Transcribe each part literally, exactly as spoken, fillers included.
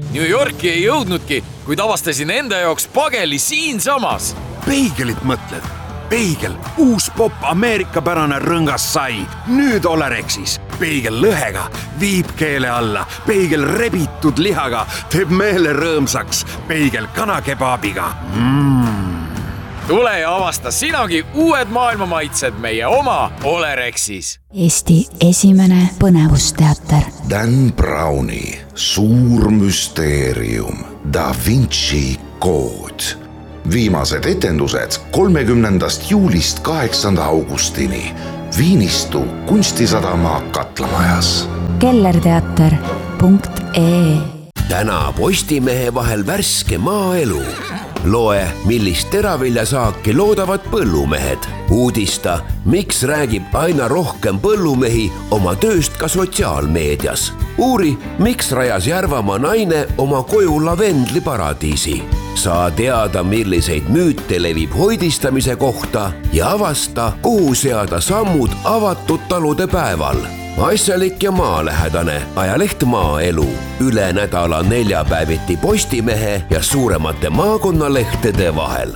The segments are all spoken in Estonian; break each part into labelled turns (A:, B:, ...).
A: New Yorki ei jõudnudki, kuid avastasin enda jaoks pageli siinsamas.
B: Peigelit mõtled? Peigel, uus pop Ameerika-pärane rõngas sai. Nüüd Olerexis. Peigel lõhega, viib keele alla. Peigel rebitud lihaga, teeb meele rõõmsaks. Peigel kanakebaabiga. Mm.
A: Tule ja avasta sinagi uued maailmamaitsed meie oma Olerexis.
C: Eesti esimene põnevusteater.
D: Dan Browni suur müsteerium Da Vinci kood. Viimased etendused kolmekümnendast juulist kaheksanda augustini Viinistu kunstisadama Katlamajas.
C: kellerteater punkt ee
E: Täna Postimehe vahel värske maaelu. Loe, millist teraviljasaaki loodavad põllumehed. Uudista, miks räägib aina rohkem põllumehi oma tööst ka sotsiaalmeedias. Uuri, miks rajas Järvamaa naine oma koju lavendliparadiisi. Saa teada, milliseid müüte levib hoidistamise kohta ja avasta, kuhu seada sammud avatud talude päeval. Asjalik ja maalähedane ajaleht Maaelu. Üle nädala neljapäeviti Postimehe ja suuremate maakonnalehtede vahel.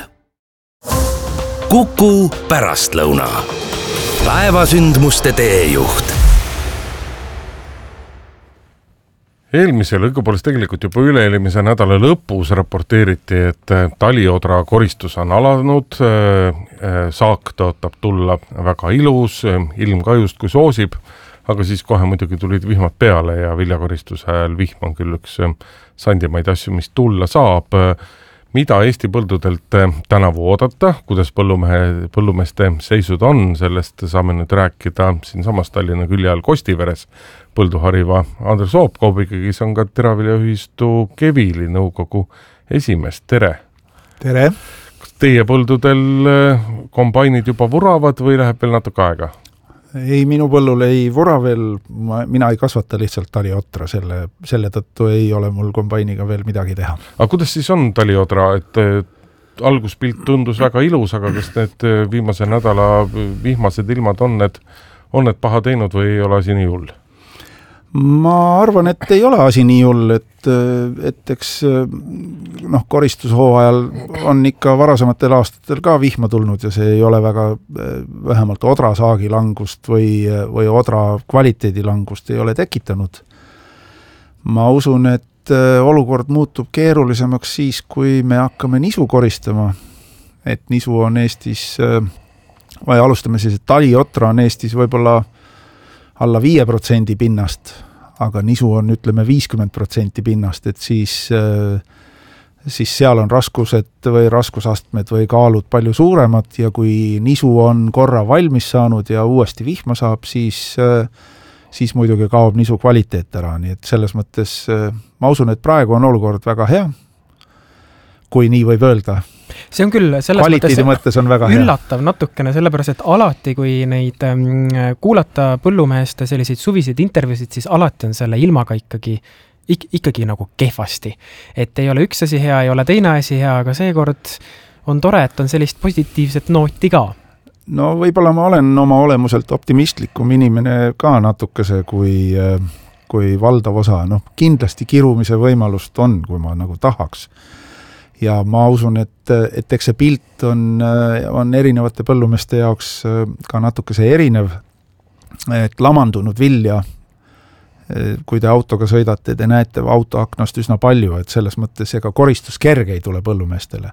F: Kuku pärastlõuna. Päevasündmuste teejuht.
G: Eelmisel, õigupoolest tegelikult juba üle-eelmise nädala lõpus raporteeriti, et taliodra koristus on alanud, saak tõotab tulla väga ilus, ilm ka justkui soosib, aga siis kohe muidugi tulid vihmad peale ja viljakoristuse ajal vihm on küll üks sandimaid asju, mis tulla saab. Mida Eesti põldudelt tänavu oodata, kuidas põllumehe, põllumeeste seisud on, sellest saame nüüd rääkida siin samas Tallinna külje all Kostiveres. Põlduhariva Andres Oopkoob ikkagi on ka teraviljaühistu Kevili nõukogu esimees. Tere!
H: Tere!
G: Kas teie põldudel kombainid juba vuravad või läheb veel natuke aega?
H: Ei, minu põllul ei vura veel, ma, mina ei kasvata lihtsalt taliodra, selle, selle tõttu ei ole mul kombainiga veel midagi teha.
G: Aga kuidas siis on taliodra, et alguspilt tundus väga ilus, aga kas need viimase nädala vihmased ilmad on need, on need paha teinud või ei ole asi nii hull?
H: Ma arvan, et ei ole asi nii hull, et, et eks noh, koristushooajal on ikka varasematel aastatel ka vihma tulnud ja see ei ole väga vähemalt odra saagi langust või, või odra kvaliteedi langust ei ole tekitanud. Ma usun, et olukord muutub keerulisemaks siis, kui me hakkame nisu koristama. Et nisu on Eestis, või alustame siis, et taliotra on Eestis võib-olla alla viie protsendi pinnast, aga nisu on, ütleme, viiskümmend protsenti pinnast, et siis, siis seal on raskused või raskusastmed või kaalud palju suuremad ja kui nisu on korra valmis saanud ja uuesti vihma saab, siis, siis muidugi kaob nisu kvaliteet ära, nii et selles mõttes ma usun, et praegu on olukord väga hea, kui nii võib öelda.
I: See on küll selles
H: mõttes, mõttes on väga
I: üllatav hea. Natukene, sellepärast, et alati, kui neid kuulata põllumeheste selliseid suviseid intervjuusid, siis alati on selle ilmaga ikkagi, ik- ikkagi nagu kehvasti. Et ei ole üks asi hea, ei ole teine asi hea, aga seekord on tore, et on sellist positiivset nooti ka.
H: No võib-olla ma olen oma olemuselt optimistlikum inimene ka natukese kui, kui valdav osa. No, kindlasti kirumise võimalust on, kui ma nagu tahaks. Ja ma usun, et, et eks see pilt on, on erinevate põllumeeste jaoks ka natukese erinev, et lamandunud vilja, kui te autoga sõidate, te näete autoaknast üsna palju, et selles mõttes ega koristus kerge ei tule põllumeestele.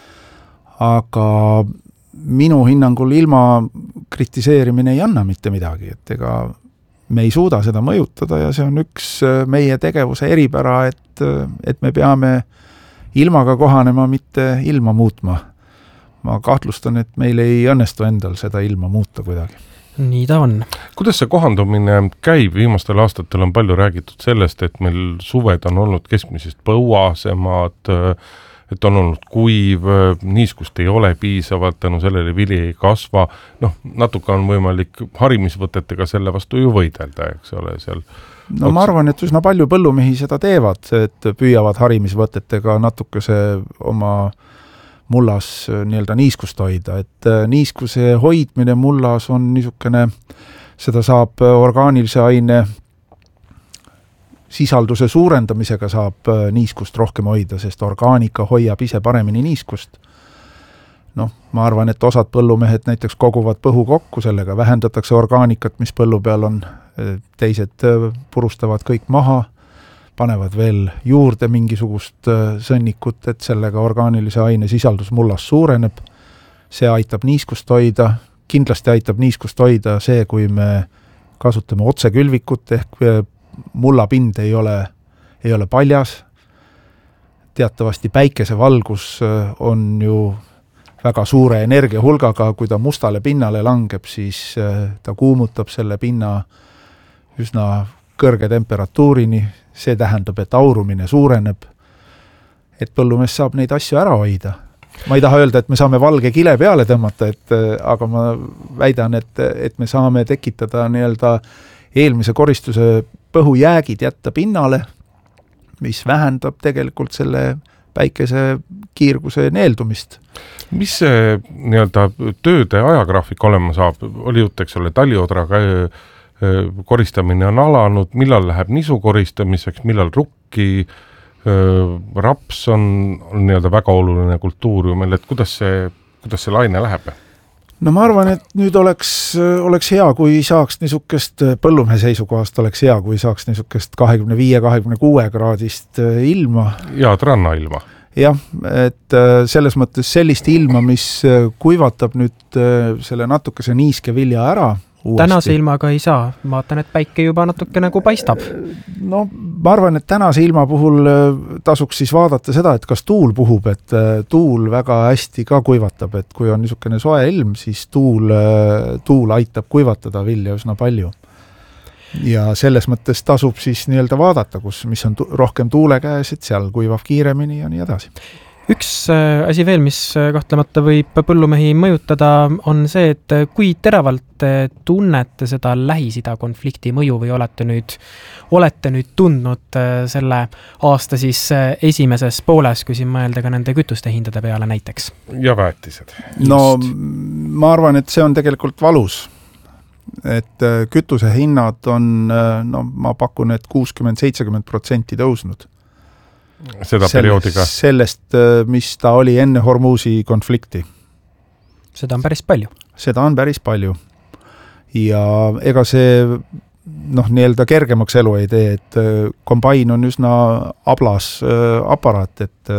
H: Aga minu hinnangul ilma kritiseerimine ei anna mitte midagi, et ega me ei suuda seda mõjutada ja see on üks meie tegevuse eripära, et, et me peame ilmaga kohanema, mitte ilma muutma. Ma kahtlustan, et meil ei õnnestu endal seda ilma muuta kuidagi.
I: Nii ta on.
G: Kuidas see kohandumine käib? Viimastel aastatel on palju räägitud sellest, et meil suved on olnud keskmisest põuasemad, et on olnud kuiv, niiskust ei ole piisavalt, tänu sellele vili ei kasva. Noh, natuke on võimalik harimisvõtetega selle vastu ju võidelda, eks ole, seal.
H: No ma arvan, et üsna palju põllumehi seda teevad, et püüavad harimisvõtetega natukese oma mullas nii-öelda niiskust hoida, et niiskuse hoidmine mullas on niisugune, seda saab orgaanilise aine sisalduse suurendamisega saab niiskust rohkem hoida, sest orgaanika hoiab ise paremini niiskust. Noh, ma arvan, et osad põllumehed näiteks koguvad põhu kokku sellega, vähendatakse orgaanikat, mis põllu peal on, teised purustavad kõik maha, panevad veel juurde mingisugust sõnnikut, et sellega orgaanilise aine sisaldus mullas suureneb. See aitab niiskust hoida, kindlasti aitab niiskust hoida see, kui me kasutame otsekülvikut, ehk mullapind ei ole, ei ole paljas. Teatavasti päikesevalgus on ju väga suure energiahulgaga, kui ta mustale pinnale langeb, siis ta kuumutab selle pinna üsna kõrge temperatuurini, see tähendab, et aurumine suureneb, et põllumees saab neid asju ära hoida. Ma ei taha öelda, et me saame valge kile peale tõmmata, et, aga ma väidan, et, et me saame tekitada nii-öelda eelmise koristuse põhujäägid jätta pinnale, mis vähendab tegelikult selle päikese kiirguse neeldumist.
G: Mis see nii-öelda tööde ajagraafik olema saab? Oli jutt, eks ole, taliodraga koristamine on alanud, millal läheb nisu koristamiseks, millal rukki, raps on, on nii-öelda väga oluline kultuur ju meil, et kuidas see, kuidas see laine läheb?
H: No ma arvan, et nüüd oleks, oleks hea, kui saaks niisugust põllumehe seisukohast oleks hea, kui saaks niisugust kahekümne viie kahekümne kuue kraadist ilma.
G: Ja rannailma.
H: Jah, et selles mõttes sellist ilma, mis kuivatab nüüd selle natukese niiske vilja ära. Uuesti.
I: Tänase ilmaga ei saa, ma vaatan, et päike juba natuke nagu paistab.
H: No ma arvan, et tänase ilma puhul tasuks siis vaadata seda, et kas tuul puhub, et tuul väga hästi ka kuivatab, et kui on niisugune soe ilm, siis tuul, tuul aitab kuivatada vilja üsna palju. Ja selles mõttes tasub siis nii-öelda vaadata, kus, mis on tu- rohkem tuule käes, et seal kuivav kiiremini ja nii edasi.
I: Üks asi veel, mis kahtlemata võib põllumehi mõjutada, on see, et kui teravalt tunnete seda Lähis-Ida konflikti mõju või olete nüüd, olete nüüd tundnud selle aasta siis esimeses pooles, kui siin mõelda ka nende kütuste hindade peale näiteks?
G: Ja väetised.
H: No ma arvan, et see on tegelikult valus. Et kütuse hinnad on, no ma pakun, et kuuskümmend seitsekümmend protsenti tõusnud.
G: Seda perioodiga?
H: Sellest, mis ta oli enne Hormuzi konflikti.
I: Seda on päris palju. Seda
H: on päris palju. Ja ega see noh, nii-öelda kergemaks elu ei tee, et kombain on üsna ablas aparaat, et,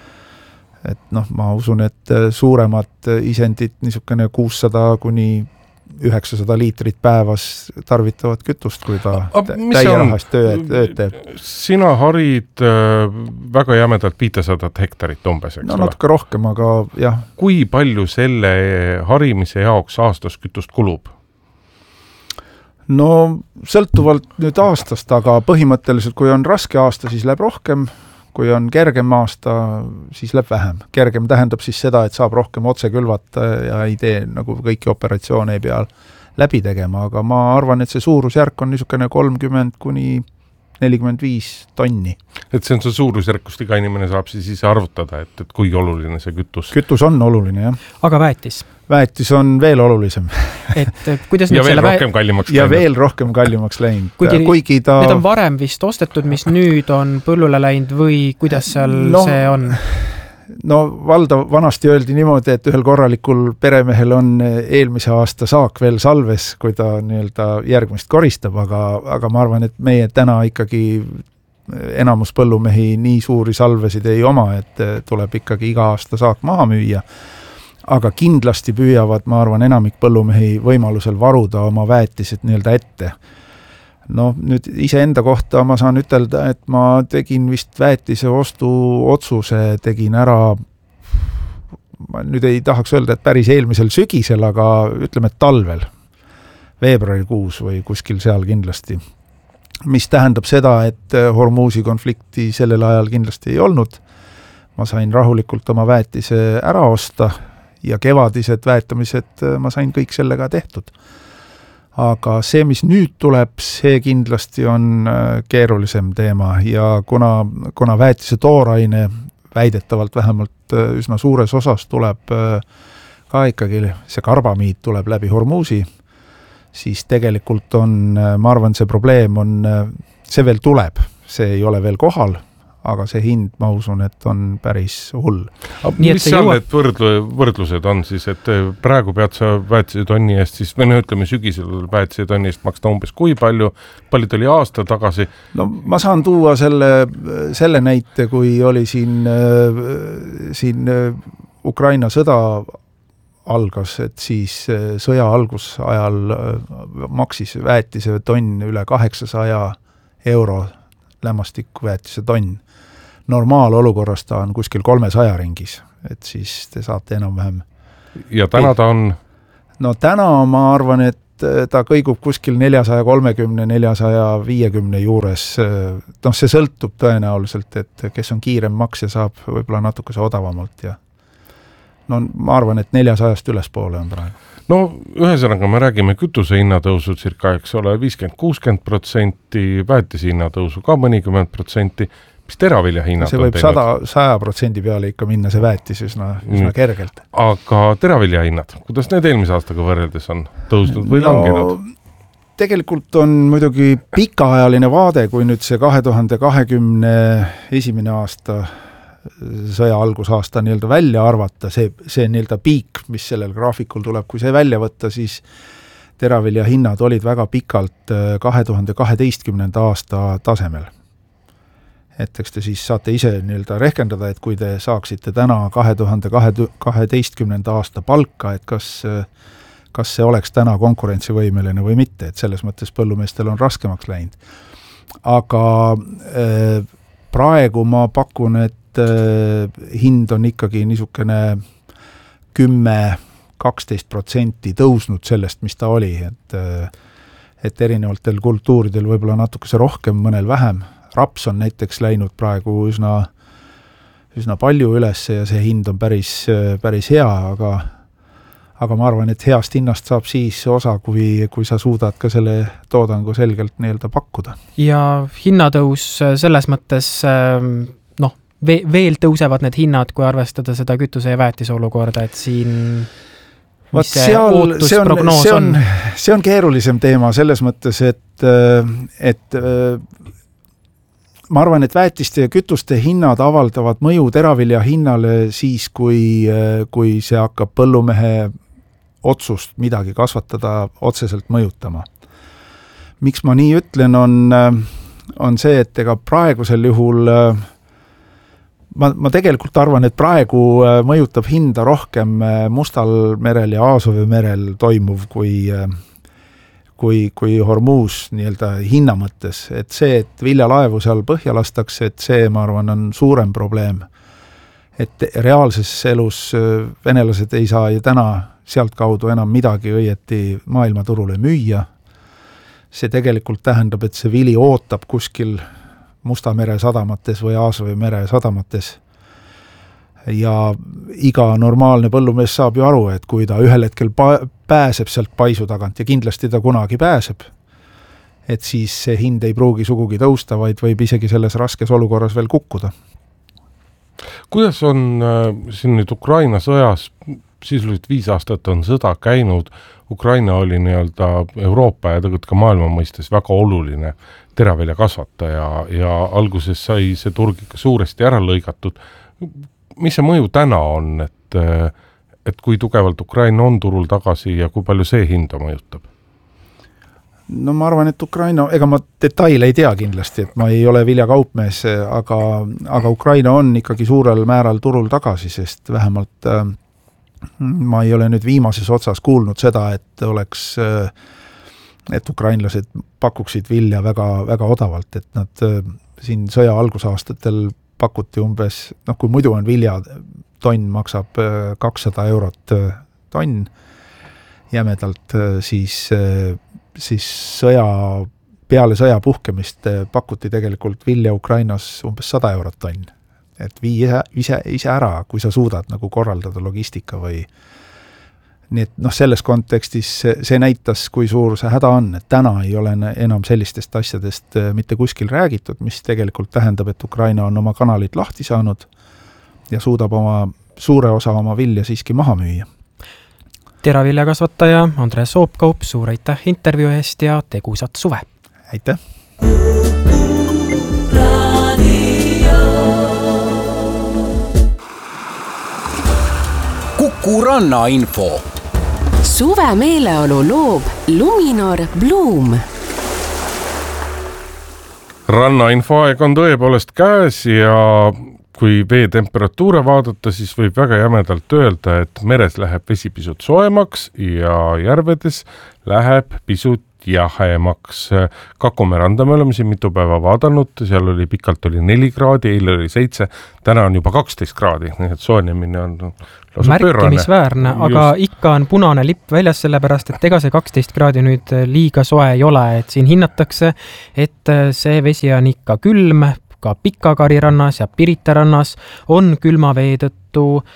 H: et noh, ma usun, et suuremad isendid niisugune kuussada kuni üheksasada liitrit päevas tarvitavad kütust, kui ta täierahast tööd, tööd teeb.
G: Sina harid äh, väga jämedalt viitesadat hektarit umbes, eks
H: no,
G: ole?
H: Natuke rohkem, aga jah.
G: Kui palju selle harimise jaoks aastas kütust kulub?
H: No sõltuvalt nüüd aastast, aga põhimõtteliselt, kui on raske aasta, siis läheb rohkem. Kui on kergem aasta, siis läheb vähem. Kergem tähendab siis seda, et saab rohkem otse külvata ja ei tee nagu kõiki operatsioone ei pea läbi tegema, aga ma arvan, et see suurusjärk on niisugune kolmkümmend kuni nelikümmend viis tonni.
G: Et see on see suurusjärk, kus iga inimene saab siis ise arvutada, et, et kui oluline see kütus?
H: Kütus on oluline, jah.
I: Aga väetis?
H: Väetis on veel olulisem.
I: Et kuidas
G: ja veel rohkem vä... kallimaks
H: ja läinud. veel rohkem kallimaks läinud.
I: Kuigi,
H: Kuigi ta...
I: Need on varem vist ostetud, mis nüüd on põllule läinud või kuidas seal no, see on?
H: No valdav, vanasti öeldi niimoodi, et ühel korralikul peremehel on eelmise aasta saak veel salves, kui ta nii-öelda järgmist koristab, aga, aga ma arvan, et meie täna ikkagi enamus põllumehi nii suuri salvesid ei oma, et tuleb ikkagi iga aasta saak maha müüa. Aga kindlasti püüavad, ma arvan, enamik põllumehi võimalusel varuda oma väetised nii-öelda ette. No nüüd iseenda kohta ma saan ütelda, et ma tegin vist väetise ostu otsuse, tegin ära, ma nüüd ei tahaks öelda, et päris eelmisel sügisel, aga ütleme, et talvel, veebruarikuus või kuskil seal kindlasti. Mis tähendab seda, et Hormuzi konflikti sellel ajal kindlasti ei olnud. Ma sain rahulikult oma väetise ära osta ja kevadised väetamised ma sain kõik sellega tehtud. Aga see, mis nüüd tuleb, see kindlasti on keerulisem teema ja kuna, kuna väetise tooraine väidetavalt vähemalt üsna suures osas tuleb ka ikkagi, see karbamiid tuleb läbi Hormuzi, siis tegelikult on, ma arvan, see probleem on, see veel tuleb, see ei ole veel kohal, aga see hind, ma usun, et on päris hull.
G: Nii, mis seal jõua... need võrdlu, võrdlused on siis, et praegu pead sa väetise tonni eest, siis me ütleme sügisel väetise tonni eest maksta umbes kui palju, palju oli aasta tagasi?
H: No ma saan tuua selle, selle näite, kui oli siin, siin Ukraina sõda algas, et siis sõja algusajal maksis väetise tonn üle kaheksasaja euro lämmastikväetise tonn. Normaalolukorras ta on kuskil kolmesaja ringis, et siis te saate enam-vähem.
G: Ja täna ta on?
H: No täna ma arvan, et ta kõigub kuskil neljasaja kolmekümne, neljasaja viiekümne juures. No see sõltub tõenäoliselt, et kes on kiirem maksja, saab võib-olla natukese odavamalt ja no ma arvan, et neljasajast ülespoole on praegu.
G: No ühesõnaga me räägime kütuse hinnatõusu circa, eks ole, viiskümmend kuuskümmend protsenti, väetise hinnatõusu ka mõnikümmend protsenti, mis teravilja hinnad
H: see võib sada, saja protsendi peale ikka minna see väetis üsna, üsna mm. kergelt.
G: Aga teravilja hinnad, kuidas need eelmise aastaga võrreldes on tõusnud või
H: no,
G: langenud?
H: Tegelikult on muidugi pikaajaline vaade, kui nüüd see kahe tuhande kahekümne esimene aasta sõja algusaasta nii-öelda välja arvata, see, see nii-öelda piik, mis sellel graafikul tuleb, kui see välja võtta, siis teravilja hinnad olid väga pikalt kahe tuhande kaheteistkümnenda aasta tasemel. Et eks te siis saate ise nii-öelda rehkendada, et kui te saaksite täna kahe tuhande kaheteistkümnenda aasta palka, et kas, kas see oleks täna konkurentsivõimeline või mitte, et selles mõttes põllumeestel on raskemaks läinud. Aga äh, praegu ma pakun, et hind on ikkagi niisugune kümme kaksteist protsenti tõusnud sellest, mis ta oli, et, et erinevatel kultuuridel võib-olla natukese rohkem, mõnel vähem. Raps on näiteks läinud praegu üsna, üsna palju üles ja see hind on päris, päris hea, aga, aga ma arvan, et heast hinnast saab siis osa, kui, kui sa suudad ka selle toodangu selgelt nii-öelda pakkuda.
I: Ja hinnatõus selles mõttes noh, veel tõusevad need hinnad, kui arvestada seda kütuse ja väetise olukorda, et siin
H: Vaat see seal, see on, see on, see on keerulisem teema selles mõttes, et, et ma arvan, et väetiste ja kütuste hinnad avaldavad mõju teravilja hinnale siis, kui, kui see hakkab põllumehe otsust midagi kasvatada otseselt mõjutama. Miks ma nii ütlen, on, on see, et ega praegusel juhul Ma, ma tegelikult arvan, et praegu mõjutab hinda rohkem Mustal merel ja Aasovi merel toimuv kui, kui, kui Hormuz nii-öelda hinna mõttes. Et see, et viljalaevu seal põhja lastakse, et see, ma arvan, on suurem probleem. Et reaalses elus venelased ei saa ju täna sealt kaudu enam midagi õieti maailmaturule müüa. See tegelikult tähendab, et see vili ootab kuskil Musta mere sadamates või Aasovi mere sadamates. Ja iga normaalne põllumees saab ju aru, et kui ta ühel hetkel pa- pääseb sealt paisu tagant ja kindlasti ta kunagi pääseb, et siis see hind ei pruugi sugugi tõusta, vaid võib isegi selles raskes olukorras veel kukkuda.
G: Kuidas on äh, siin nüüd Ukraina sõjas, sisuliselt viis aastat on sõda käinud, Ukraina oli nii-öelda Euroopa ja tegelikult ka maailma mõistes väga oluline teravilja kasvataja ja alguses sai see turg ikka suuresti ära lõigatud. Mis see mõju täna on, et, et kui tugevalt Ukraina on turul tagasi ja kui palju see hinda mõjutab?
H: No ma arvan, et Ukraina, ega ma detaile ei tea kindlasti, et ma ei ole viljakaupmees, aga, aga Ukraina on ikkagi suurel määral turul tagasi, sest vähemalt äh, ma ei ole nüüd viimases otsas kuulnud seda, et oleks et ukrainlased pakuksid vilja väga, väga odavalt, et nad siin sõja algusaastatel pakuti umbes, noh kui muidu on vilja, tonn maksab kakssada eurot tonn jämedalt, siis, siis sõja, peale sõja puhkemist pakuti tegelikult vilja Ukrainas umbes sada eurot tonn. Et vii ise, ise, ise ära, kui sa suudad nagu korraldada logistika või nii et noh, selles kontekstis see, see näitas, kui suur see häda on, et täna ei ole enam sellistest asjadest mitte kuskil räägitud, mis tegelikult tähendab, et Ukraina on oma kanalid lahti saanud ja suudab oma suure osa oma vilja siiski maha müüa.
I: Teraviljakasvataja Andres Soopkaup, suur aitäh intervjuu eest ja tegusat suve!
H: Aitäh!
A: Kuku rannainfo.
J: Suve meeleolu loob Luminor Bloom.
G: Rannainfoaeg on tõepoolest käes ja kui vee temperatuure vaadata, siis võib väga jämedalt öelda, et meres läheb vesi pisut soemaks ja järvedes läheb pisut jahemaks. Kakumäe randa me oleme siin mitu päeva vaadanud, seal oli pikalt oli neli kraadi, eile oli seitse, täna on juba kaksteist kraadi, nii et soojenemine on lausa
I: märkimisväärne, aga Just. ikka on punane lipp väljas, sellepärast et ega see kaksteist kraadi nüüd liiga soe ei ole, et siin hinnatakse, et see vesi on ikka külm, ka Pikakari rannas ja Pirita rannas on külma vee tõttu